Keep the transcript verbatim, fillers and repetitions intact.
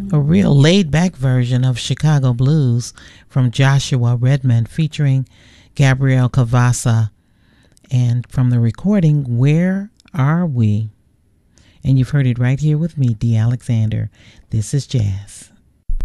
A real laid-back version of Chicago Blues from Joshua Redman featuring Gabriel Cavassa, and from the recording Where Are We? And you've heard it right here with me, Dee Alexander. This is Jazz.